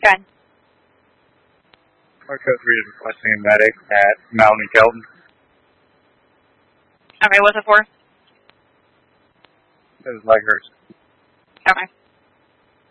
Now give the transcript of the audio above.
Good. Mark Code 3 is requesting a medic at Mountain and Kelton. Okay, what's it for? It was like hers. Okay.